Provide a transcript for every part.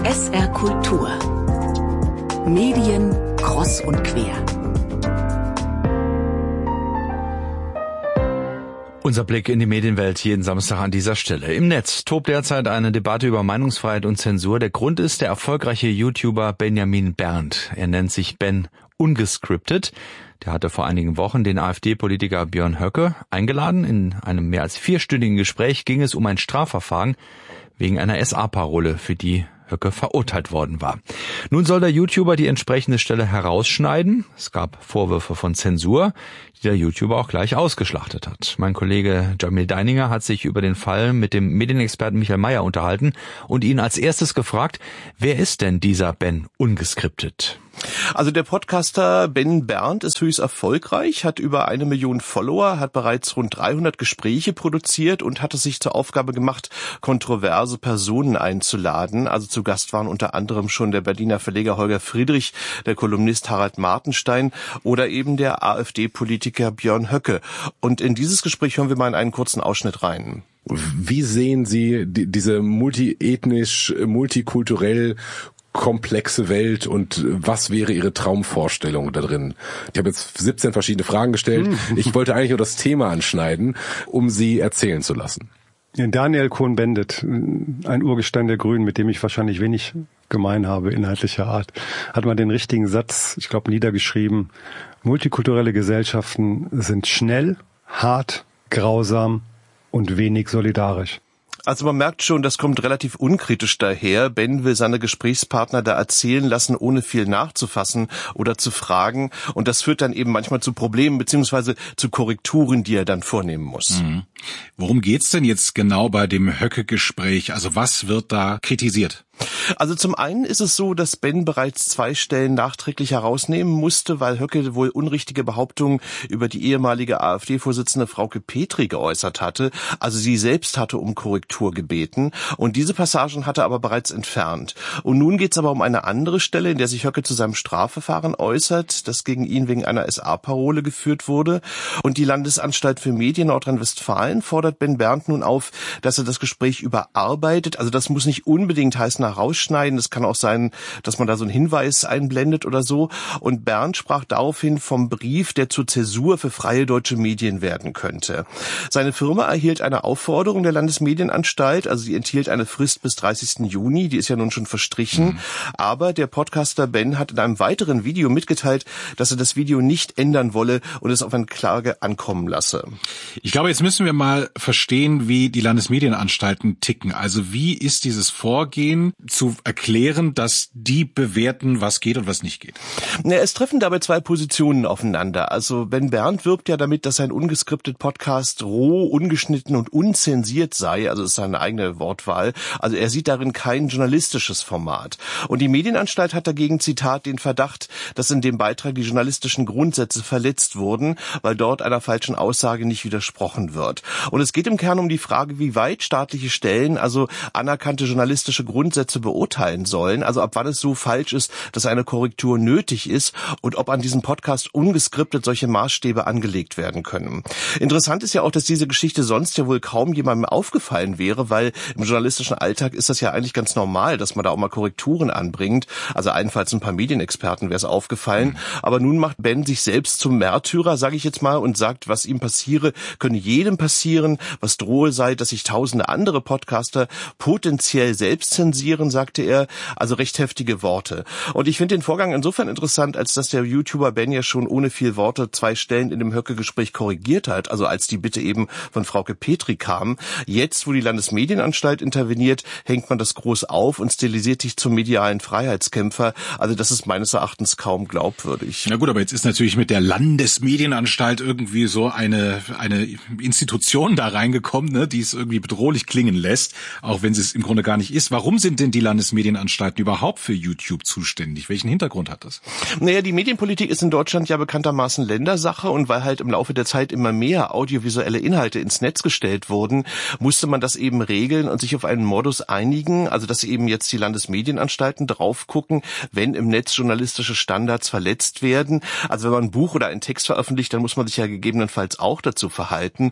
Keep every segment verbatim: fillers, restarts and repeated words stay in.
S R Kultur. Medien kreuz und quer. Unser Blick in die Medienwelt jeden Samstag an dieser Stelle. Im Netz tobt derzeit eine Debatte über Meinungsfreiheit und Zensur. Der Grund ist der erfolgreiche YouTuber Benjamin Berndt. Er nennt sich Ben Ungescripted. Der hatte vor einigen Wochen den AfD-Politiker Björn Höcke eingeladen. In einem mehr als vierstündigen Gespräch ging es um ein Strafverfahren wegen einer S A-Parole, für die Höcke verurteilt worden war. Nun soll der YouTuber die entsprechende Stelle herausschneiden. Es gab Vorwürfe von Zensur, die der YouTuber auch gleich ausgeschlachtet hat. Mein Kollege Jamil Deininger hat sich über den Fall mit dem Medienexperten Michael Mayer unterhalten und ihn als erstes gefragt, wer ist denn dieser Ben Ungescripted? Also der Podcaster Ben Berndt ist höchst erfolgreich, hat über eine Million Follower, hat bereits rund dreihundert Gespräche produziert und hat es sich zur Aufgabe gemacht, kontroverse Personen einzuladen. Also zu Gast waren unter anderem schon der Berliner Verleger Holger Friedrich, der Kolumnist Harald Martenstein oder eben der AfD-Politiker Björn Höcke. Und in dieses Gespräch hören wir mal in einen kurzen Ausschnitt rein. Wie sehen Sie die, diese multiethnisch, multikulturell komplexe Welt und was wäre Ihre Traumvorstellung da drin? Ich habe jetzt siebzehn verschiedene Fragen gestellt. Ich wollte eigentlich nur das Thema anschneiden, um Sie erzählen zu lassen. Ja, Daniel Cohn-Bendit, ein Urgestein der Grünen, mit dem ich wahrscheinlich wenig gemein habe, inhaltlicher Art, hat mal den richtigen Satz, ich glaube, niedergeschrieben. Multikulturelle Gesellschaften sind schnell, hart, grausam und wenig solidarisch. Also man merkt schon, das kommt relativ unkritisch daher. Ben will seine Gesprächspartner da erzählen lassen, ohne viel nachzufassen oder zu fragen. Und das führt dann eben manchmal zu Problemen beziehungsweise zu Korrekturen, die er dann vornehmen muss. Mhm. Worum geht's denn jetzt genau bei dem Höcke-Gespräch? Also was wird da kritisiert? Also zum einen ist es so, dass Ben bereits zwei Stellen nachträglich herausnehmen musste, weil Höcke wohl unrichtige Behauptungen über die ehemalige AfD-Vorsitzende Frauke Petry geäußert hatte. Also sie selbst hatte um Korrektur gebeten und diese Passagen hatte er aber bereits entfernt. Und nun geht es aber um eine andere Stelle, in der sich Höcke zu seinem Strafverfahren äußert, das gegen ihn wegen einer S A-Parole geführt wurde. Und die Landesanstalt für Medien Nordrhein-Westfalen fordert Ben Berndt nun auf, dass er das Gespräch überarbeitet. Also das muss nicht unbedingt heißen, herausschneiden. Es kann auch sein, dass man da so einen Hinweis einblendet oder so. Und Berndt sprach daraufhin vom Brief, der zur Zäsur für freie deutsche Medien werden könnte. Seine Firma erhielt eine Aufforderung der Landesmedienanstalt, also sie enthielt eine Frist bis dreißigsten Juni, die ist ja nun schon verstrichen. Mhm. Aber der Podcaster Ben hat in einem weiteren Video mitgeteilt, dass er das Video nicht ändern wolle und es auf eine Klage ankommen lasse. Ich glaube, jetzt müssen wir mal verstehen, wie die Landesmedienanstalten ticken. Also wie ist dieses Vorgehen zu erklären, dass die bewerten, was geht und was nicht geht? Ja, es treffen dabei zwei Positionen aufeinander. Also Ben Berndt wirbt ja damit, dass sein ungeskriptet Podcast roh, ungeschnitten und unzensiert sei. Also das ist seine eigene Wortwahl. Also er sieht darin kein journalistisches Format. Und die Medienanstalt hat dagegen, Zitat, den Verdacht, dass in dem Beitrag die journalistischen Grundsätze verletzt wurden, weil dort einer falschen Aussage nicht widersprochen wird. Und es geht im Kern um die Frage, wie weit staatliche Stellen, also anerkannte journalistische Grundsätze beurteilen sollen, also ab wann es so falsch ist, dass eine Korrektur nötig ist und ob an diesem Podcast ungeskriptet solche Maßstäbe angelegt werden können. Interessant ist ja auch, dass diese Geschichte sonst ja wohl kaum jemandem aufgefallen wäre, weil im journalistischen Alltag ist das ja eigentlich ganz normal, dass man da auch mal Korrekturen anbringt. Also allenfalls ein paar Medienexperten wäre es aufgefallen. Mhm. Aber nun macht Ben sich selbst zum Märtyrer, sage ich jetzt mal, und sagt, was ihm passiere, könne jedem passieren, was drohe sei, dass sich tausende andere Podcaster potenziell selbst zensieren, sagte er, also recht heftige Worte. Und ich finde den Vorgang insofern interessant, als dass der YouTuber Ben ja schon ohne viel Worte zwei Stellen in dem Höcke-Gespräch korrigiert hat, also als die Bitte eben von Frauke Petry kam. Jetzt, wo die Landesmedienanstalt interveniert, hängt man das groß auf und stilisiert sich zum medialen Freiheitskämpfer. Also das ist meines Erachtens kaum glaubwürdig. Na gut, aber jetzt ist natürlich mit der Landesmedienanstalt irgendwie so eine eine Institution da reingekommen, ne, die es irgendwie bedrohlich klingen lässt, auch wenn sie es im Grunde gar nicht ist. Warum sind denn die Landesmedienanstalten überhaupt für YouTube zuständig? Welchen Hintergrund hat das? Naja, die Medienpolitik ist in Deutschland ja bekanntermaßen Ländersache und weil halt im Laufe der Zeit immer mehr audiovisuelle Inhalte ins Netz gestellt wurden, musste man das eben regeln und sich auf einen Modus einigen, also dass eben jetzt die Landesmedienanstalten drauf gucken, wenn im Netz journalistische Standards verletzt werden. Also wenn man ein Buch oder einen Text veröffentlicht, dann muss man sich ja gegebenenfalls auch dazu verhalten und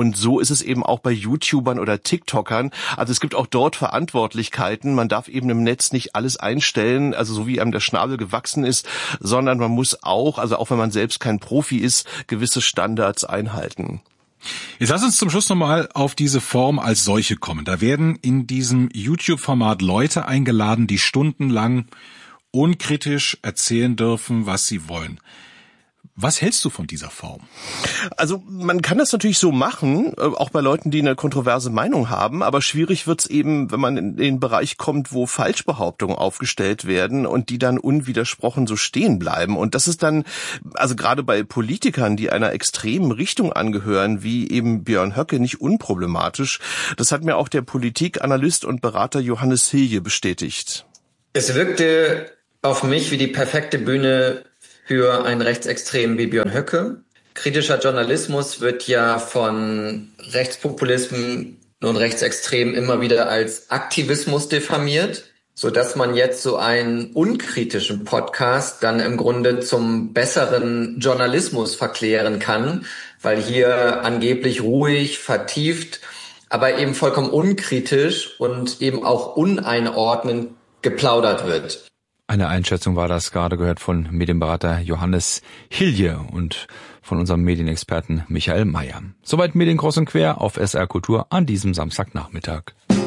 Und so ist es eben auch bei YouTubern oder TikTokern. Also es gibt auch dort Verantwortlichkeiten. Man darf eben im Netz nicht alles einstellen, also so wie einem der Schnabel gewachsen ist, sondern man muss auch, also auch wenn man selbst kein Profi ist, gewisse Standards einhalten. Jetzt lass uns zum Schluss nochmal auf diese Form als solche kommen. Da werden in diesem YouTube-Format Leute eingeladen, die stundenlang unkritisch erzählen dürfen, was sie wollen. Was hältst du von dieser Form? Also man kann das natürlich so machen, auch bei Leuten, die eine kontroverse Meinung haben, aber schwierig wird's eben, wenn man in den Bereich kommt, wo Falschbehauptungen aufgestellt werden und die dann unwidersprochen so stehen bleiben. Und das ist dann, also gerade bei Politikern, die einer extremen Richtung angehören, wie eben Björn Höcke, nicht unproblematisch. Das hat mir auch der Politikanalyst und Berater Johannes Hilje bestätigt. Es wirkte auf mich wie die perfekte Bühne für einen Rechtsextremen wie Björn Höcke. Kritischer Journalismus wird ja von Rechtspopulisten und Rechtsextremen immer wieder als Aktivismus diffamiert, sodass man jetzt so einen unkritischen Podcast dann im Grunde zum besseren Journalismus verklären kann, weil hier angeblich ruhig, vertieft, aber eben vollkommen unkritisch und eben auch uneinordnend geplaudert wird. Eine Einschätzung war das, gerade gehört von Medienberater Johannes Hilje und von unserem Medienexperten Michael Mayer. Soweit Medien kreuz und quer auf S R Kultur an diesem Samstagnachmittag.